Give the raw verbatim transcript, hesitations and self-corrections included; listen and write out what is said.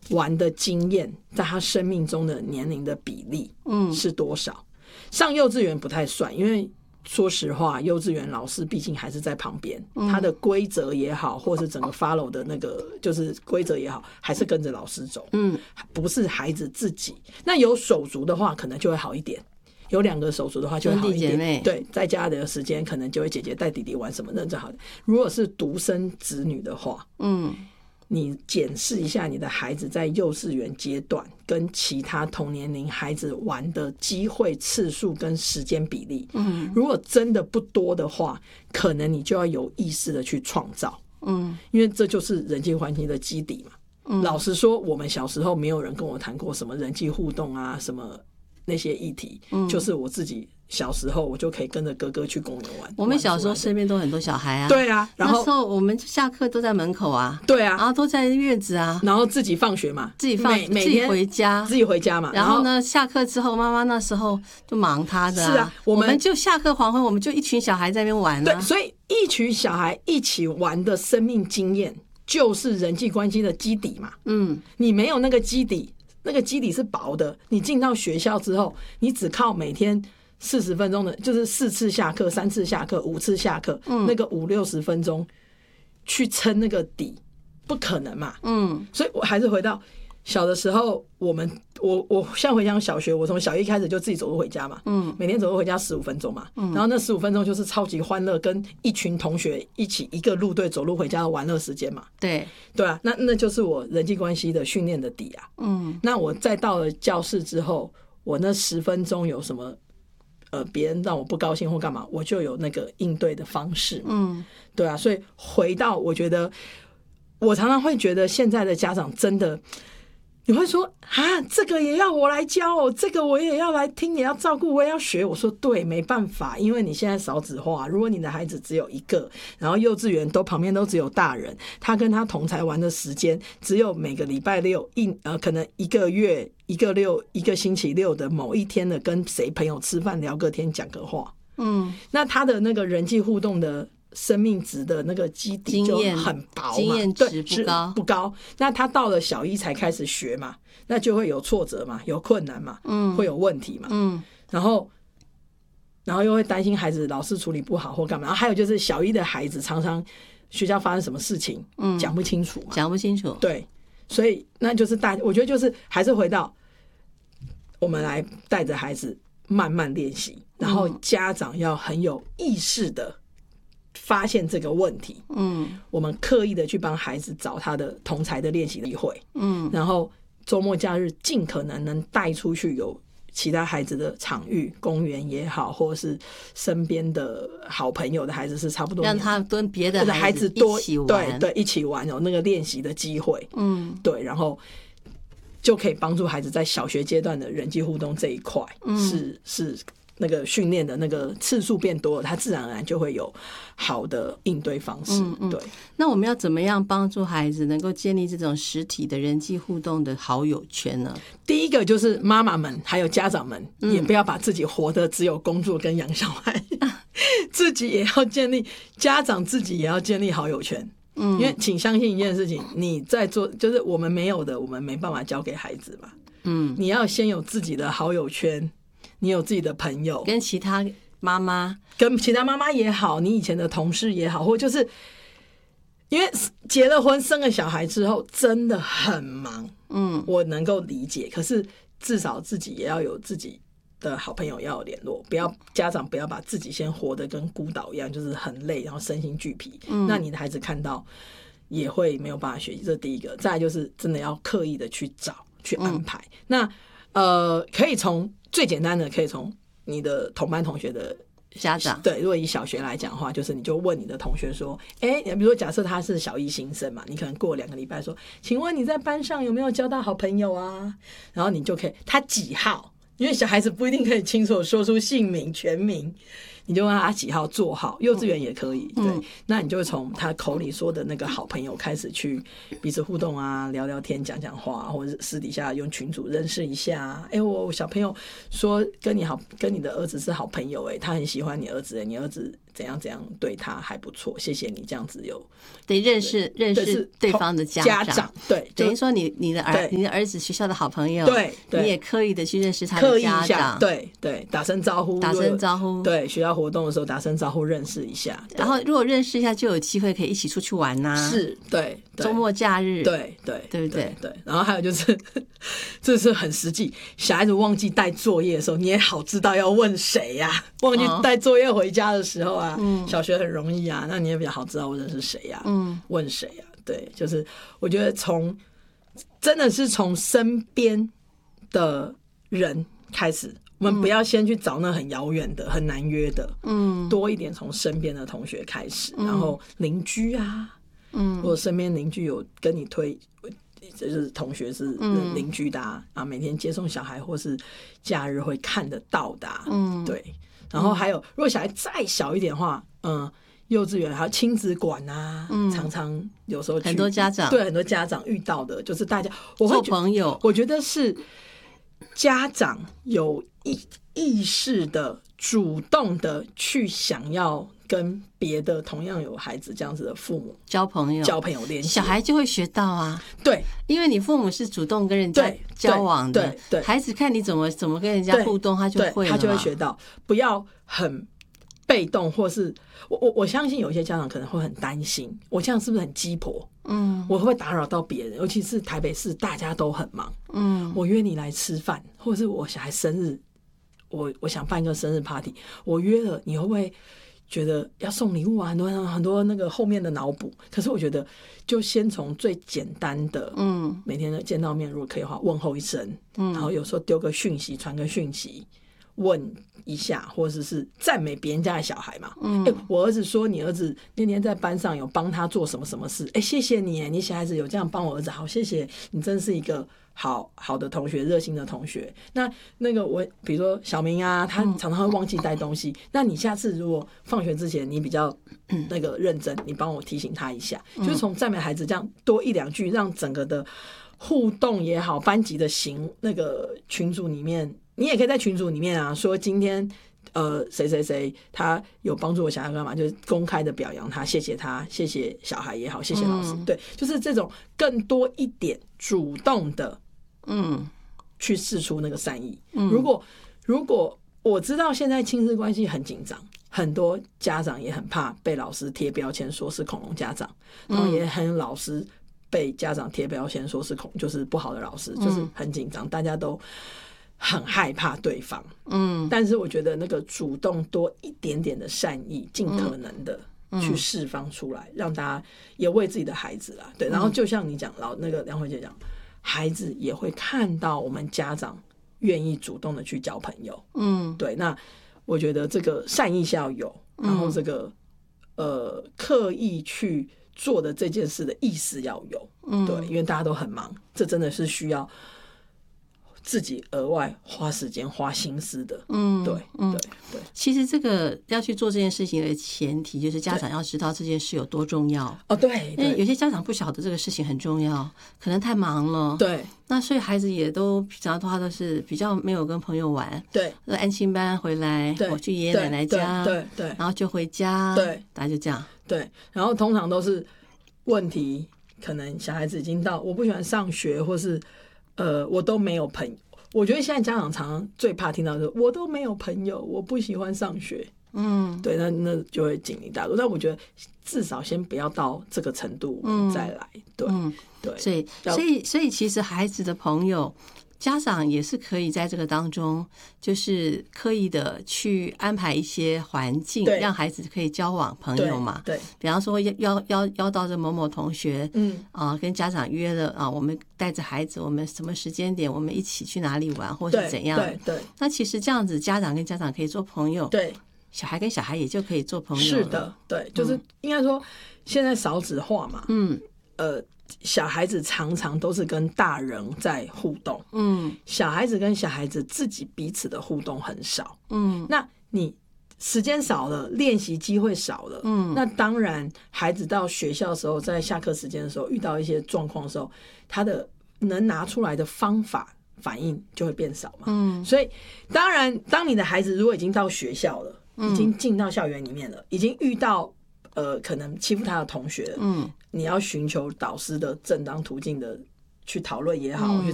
玩的经验在他生命中的年龄的比例是多少。嗯，上幼稚园不太算，因为说实话幼稚园老师毕竟还是在旁边，嗯，他的规则也好或是整个 follow 的那个就是规则也好还是跟着老师走，嗯，不是孩子自己。那有手足的话可能就会好一点，有两个手足的话就会好一点， 兄弟姐妹， 对，在家的时间可能就会姐姐带弟弟玩什么的就好。如果是独生子女的话，嗯，你检视一下你的孩子在幼稚园阶段跟其他同年龄孩子玩的机会次数跟时间比例，嗯，如果真的不多的话，可能你就要有意识的去创造，嗯，因为这就是人际关系的基底嘛。嗯，老实说我们小时候没有人跟我谈过什么人际互动啊什么那些议题，嗯，就是我自己小时候我就可以跟着哥哥去公园玩。 我们小时候身边都很多小孩啊， 对啊，然后那时候我们下课都在门口啊， 对啊， 然后都在院子啊， 然后自己放学嘛， 自己放每每自己回家， 自己回家嘛。 然后呢，下课之后妈妈那时候就忙她的啊， 是啊，我 们, 我们就下课黄昏，我们就一群小孩在那边玩啊。 对，所以一群小孩一起玩的生命经验就是人际关系的基底嘛。嗯，你没有那个基底，那个基底是薄的，你进到学校之后，你只靠每天四十分钟的，就是四次下课、三次下课、五次下课，嗯，那个五六十分钟去撑那个底，不可能嘛。嗯，所以我还是回到小的时候，我们我我现在回想小学，我从小一开始就自己走路回家嘛，嗯，每天走路回家十五分钟嘛，嗯，然后那十五分钟就是超级欢乐，跟一群同学一起一个路队走路回家的玩乐时间嘛， 对对啊，那那就是我人际关系的训练的底啊，嗯，那我再到了教室之后，我那十分钟有什么呃别人让我不高兴或干嘛，我就有那个应对的方式，嗯，对啊，所以回到我觉得，我常常会觉得现在的家长真的。你会说啊，这个也要我来教哦，这个我也要来听，也要照顾，我也要学。我说对，没办法，因为你现在少子化，如果你的孩子只有一个，然后幼稚园都旁边都只有大人，他跟他同才玩的时间只有每个礼拜六一呃，可能一个月一个六一个星期六的某一天的跟谁朋友吃饭聊个天讲个话，嗯，那他的那个人际互动的。生命值的那个基底就很薄嘛， 经验值不高不高。那他到了小一才开始学嘛，那就会有挫折嘛，有困难嘛，嗯，会有问题嘛，嗯，然后然后又会担心孩子老师处理不好或干嘛。然后还有就是小一的孩子常常学校发生什么事情，嗯，讲不清楚嘛， 讲不清楚， 对，所以那就是大，我觉得就是还是回到我们来带着孩子慢慢练习，然后家长要很有意识的。发现这个问题，嗯，我们刻意的去帮孩子找他的同才的练习的机会，嗯，然后周末假日尽可能能带出去有其他孩子的场域，公园也好，或者是身边的好朋友的孩子是差不多， 让他跟别的孩子多一起玩， 对对，一起玩有那个练习的机会，嗯，对，然后就可以帮助孩子在小学阶段的人际互动这一块，嗯，是是。那个训练的那个次数变多了，他自然而然就会有好的应对方式。嗯嗯，对。 那我们要怎么样帮助孩子能够建立这种实体的人际互动的好友圈呢？ 第一个就是妈妈们还有家长们，嗯，也不要把自己活得只有工作跟养小孩，自己也要建立，家长自己也要建立好友圈。嗯，因为请相信一件事情，你在做就是我们没有的，我们没办法教给孩子嘛。嗯，你要先有自己的好友圈。你有自己的朋友， 跟其他妈妈， 跟其他妈妈也好，你以前的同事也好，或就是因为结了婚生了小孩之后真的很忙，嗯，我能够理解，可是至少自己也要有自己的好朋友要有联络，不要家长不要把自己先活得跟孤岛一样，就是很累然后身心俱疲，嗯，那你的孩子看到也会没有办法学习，这是第一个。再来就是真的要刻意的去找去安排，嗯，那呃可以从最简单的可以从你的同班同学的家长， 对，如果以小学来讲的话，就是你就问你的同学说，哎，比如说假设他是小一新生嘛，你可能过两个礼拜说，请问你在班上有没有交到好朋友啊？然后你就可以，他几号？因为小孩子不一定可以清楚说出姓名全名， 你就问他几号座号，幼稚园也可以，对，嗯、那你就会从他口里说的那个好朋友开始去彼此互动啊，聊聊天，讲讲话，或者私底下用群组认识一下。哎、欸，我小朋友说跟你好，跟你的儿子是好朋友、欸，哎，他很喜欢你儿子、欸，你儿子怎样怎样对他还不错，谢谢你这样子有得认识认识对方的家长， 家长对， 等于说你你的儿你的儿子学校的好朋友， 对， 你也刻意的去认识他的家长， 对对，打声招呼， 打声招呼， 对，学校活动的时候打声招呼认识一下， 然后如果认识一下就有机会可以一起出去玩呐、啊， 是，对， 周末假日， 对对对不对？ 对，然后还有就是这是很实际，小孩子忘记带作业的时候，你也好知道要问谁呀、啊？忘记带作业回家的时候啊，嗯、小学很容易啊，那你也比较好知道我认识谁呀、啊？嗯，问谁呀、啊？对，就是我觉得从真的是从身边的人开始，我们不要先去找那很遥远的、很难约的，嗯，多一点从身边的同学开始，嗯、然后邻居啊，嗯，或者身边邻居有跟你推，就是同学是邻居的啊，啊，每天接送小孩或是假日会看得到的、啊，嗯，对，然后还有如果小孩再小一点的话，嗯。幼稚园还有亲子馆啊、嗯，常常有时候很多家长对很多家长遇到的，就是大家我会做朋友， 我觉得是家长有意意识的、主动的去想要跟别的同样有孩子这样子的父母交朋友、 交朋友联系， 小孩就会学到啊。 对， 因为你父母是主动跟人家交往的，对 对, 对，孩子看你怎么怎么跟人家互动，他就会了， 他就会学到，不要很。被动，或是我我我相信有些家长可能会很担心，我这样是不是很鸡婆？嗯，我会不会打扰到别人？尤其是台北市大家都很忙，嗯，我约你来吃饭，或者是我小孩生日，我我想办一个生日 party， 我约了，你会不会觉得要送礼物啊？很多很多那个后面的脑补。可是我觉得，就先从最简单的，嗯，每天的见到面，如果可以的话，问候一声，嗯，然后有时候丢个讯息，传个讯息。问一下，或者是赞美别人家的小孩嘛？嗯，欸、我儿子说你儿子那天在班上有帮他做什么什么事，哎、欸，谢谢你，你小孩子有这样帮我儿子，好，谢谢你，真是一个好好的同学，热心的同学。那那个我，比如说小明啊，他常常会忘记带东西，嗯、那你下次如果放学之前你比较那个认真，你帮我提醒他一下，嗯、就是从赞美孩子这样多一两句，让整个的互动也好，班级的行那个群组里面。你也可以在群组里面啊，说今天呃谁谁谁他有帮助我小孩干嘛，就是公开的表扬他，谢谢他，谢谢小孩也好，谢谢老师，嗯、对，就是这种更多一点主动的，嗯，去释出那个善意。嗯、如果如果我知道现在亲子关系很紧张，很多家长也很怕被老师贴标签说是恐龙家长，然后也很老师被家长贴标签说是恐就是不好的老师，就是很紧张，大家都。很害怕对方，嗯，但是我觉得那个主动多一点点的善意，尽可能的去释放出来，嗯、让大家也为自己的孩子啦，对。然后就像你讲，老那个梁慧姐讲，孩子也会看到我们家长愿意主动的去交朋友，嗯，对。那我觉得这个善意是要有，然后这个、嗯、呃刻意去做的这件事的意识要有，嗯，对，因为大家都很忙，这真的是需要。自己额外花时间花心思的，嗯，对，嗯，对，对。 其实这个要去做这件事情的前提，就是家长要知道这件事有多重要。 哦，对， 因为有些家长不晓得这个事情很重要，可能太忙了， 对。 那所以孩子也都平常的话都是比较没有跟朋友玩， 对。 安亲班回来，我去爷爷奶奶家， 对对， 然后就回家， 对， 大家就这样， 对。然后通常都是问题，可能小孩子已经到我不喜欢上学，或是。呃，我都没有朋友。我觉得现在家长常常最怕听到的是，我都没有朋友，我不喜欢上学。嗯，对，那那就会紧离大度。但我觉得至少先不要到这个程度再来。嗯、对，嗯、对， 所以所以所以其实孩子的朋友。家长也是可以在这个当中，就是刻意的去安排一些环境，让孩子可以交往朋友嘛。 对，对比方说邀邀邀到这某某同学，嗯啊、呃，跟家长约了啊，我们带着孩子，我们什么时间点，我们一起去哪里玩，或是怎样。 对 对, 对。 那其实这样子，家长跟家长可以做朋友， 对， 小孩跟小孩也就可以做朋友了。 是的，对，就是应该说，现在少子化嘛，嗯，呃。小孩子常常都是跟大人在互动，嗯，小孩子跟小孩子自己彼此的互动很少，嗯，那你时间少了，练习机会少了，嗯，那当然孩子到学校的时候，在下课时间的时候遇到一些状况的时候，他的能拿出来的方法反应就会变少嘛，嗯，所以当然，当你的孩子如果已经到学校了，已经进到校园里面了，已经遇到呃可能欺负他的同学了，嗯，你要寻求导师的正当途径的去讨论也好，嗯、去